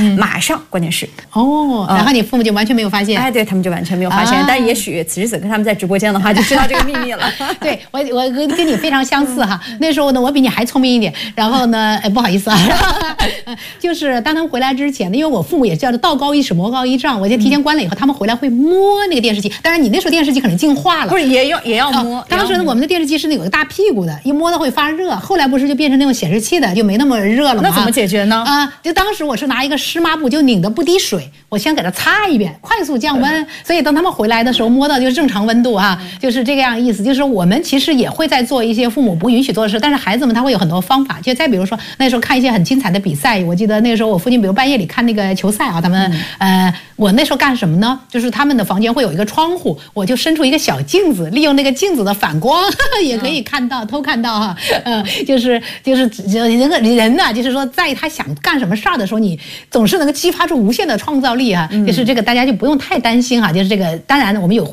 马上关键是然后你父母就完全没有发现， 对，他们就完全没有发现，但也许此时此刻他们在直播间的话就知道这个秘密了。 对，我跟你非常相似哈，那时候呢我比你还聪明一点，然后呢不好意思啊，就是当他们回来之前呢，因为我父母也叫做道高一尺魔高一丈，我就提前关了以后，他们回来会摸那个电视机，当然你那时候电视机可能进化了， 不是也要摸。 当时我们的电视机是那有个大屁股的，一摸它会发热，后来不是就变成那种显示器的，就没那么热了吗？ 那怎么解决呢？ 就当时我是拿一个湿抹布就拧的不滴水，我先给它擦一遍，快速降温，所以等他们回来的时候摸到就是正常温度就是这个样意思，就是我们其实也会在做一些父母不允许做的事，但是孩子们他会有很多方法，就再比如说那时候看一些很精彩的比赛，我记得那个时候我父亲比如半夜里看那个球赛他们我那时候干什么呢？就是他们的房间会有一个窗户，我就伸出一个小镜子，利用那个镜子的反光也可以看到偷看到就是人个人呢，就是说在他想干什么事儿的时候，你总是能够激发出无限的创造力就是这个大家就不用太担心就是这个，当然我们有